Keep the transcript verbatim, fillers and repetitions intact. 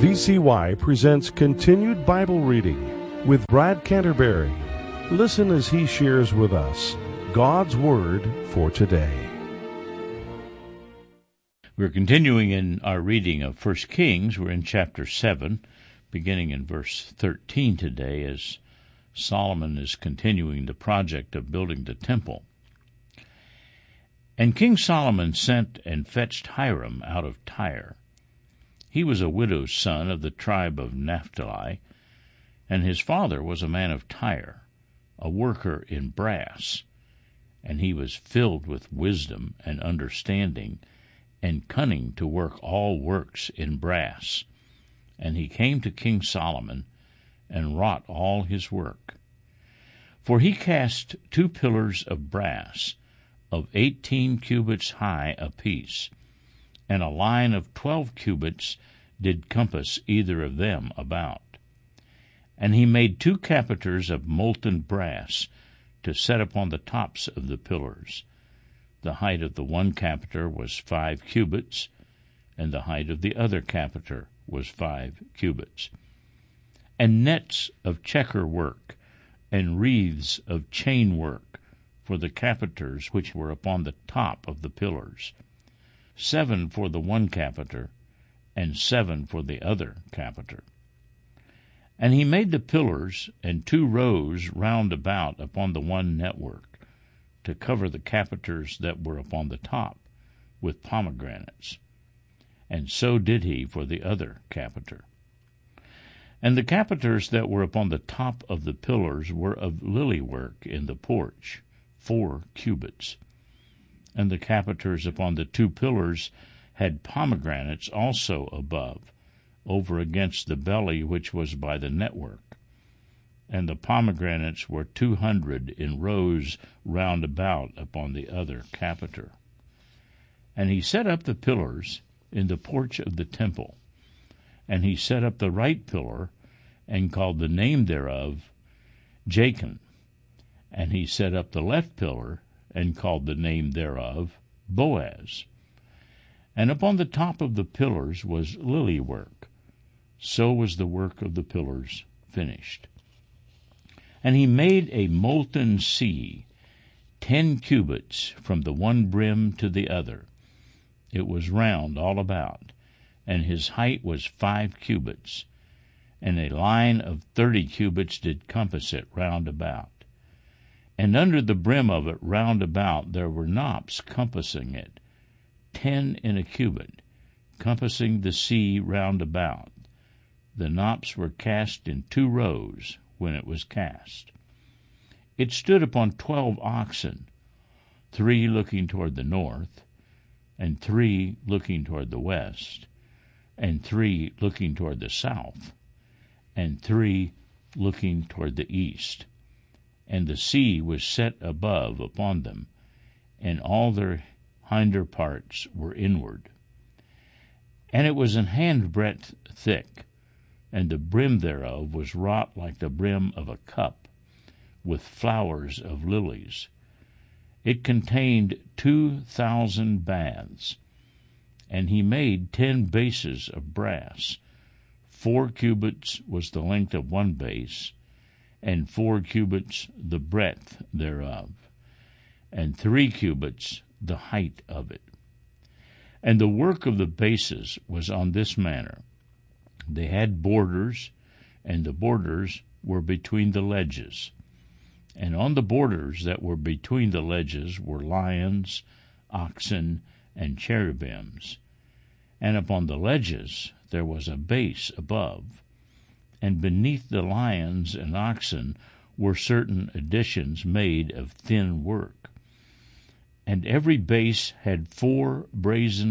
V C Y presents Continued Bible Reading with Brad Canterbury. Listen as he shares with us God's Word for today. We're continuing in our reading of First Kings. We're in chapter seven, beginning in verse thirteen today, as Solomon is continuing the project of building the temple. And King Solomon sent and fetched Hiram out of Tyre. He was a widow's son of the tribe of Naphtali, and his father was a man of Tyre, a worker in brass, and he was filled with wisdom and understanding, and cunning to work all works in brass. And he came to King Solomon, and wrought all his work. For he cast two pillars of brass, of eighteen cubits high apiece, and a line of twelve cubits did compass either of them about. And he made two capiters of molten brass to set upon the tops of the pillars. The height of the one capiter was five cubits, and the height of the other capiter was five cubits. And nets of checker work, and wreaths of chain work for the capiters which were upon the top of the pillars, seven for the one capiter, and seven for the other capiter. And he made the pillars and two rows round about upon the one network, to cover the capiters that were upon the top with pomegranates. And so did he for the other capiter. And the capiters that were upon the top of the pillars were of lily work in the porch, four cubits. And the capiters upon the two pillars had pomegranates also above, over against the belly which was by the network. And the pomegranates were two hundred in rows round about upon the other capiter. And he set up the pillars in the porch of the temple. And he set up the right pillar, and called the name thereof Jachin. And he set up the left pillar, and called the name thereof Boaz. And upon the top of the pillars was lily work. So was the work of the pillars finished. And he made a molten sea, ten cubits from the one brim to the other. It was round all about, and his height was five cubits, and a line of thirty cubits did compass it round about. And under the brim of it round about there were knops compassing it, ten in a cubit, compassing the sea round about. The knops were cast in two rows when it was cast. It stood upon twelve oxen, three looking toward the north, and three looking toward the west, and three looking toward the south, and three looking toward the east. And the sea was set above upon them, and all their hinder parts were inward. And it was an handbreadth thick, and the brim thereof was wrought like the brim of a cup, with flowers of lilies. It contained two thousand baths. And he made ten bases of brass. Four cubits was the length of one base, and four cubits the breadth thereof, and three cubits the height of it. And the work of the bases was on this manner. They had borders, and the borders were between the ledges. And on the borders that were between the ledges were lions, oxen, and cherubims. And upon the ledges there was a base above. And beneath the lions and oxen were certain additions made of thin work. And every base had four brazen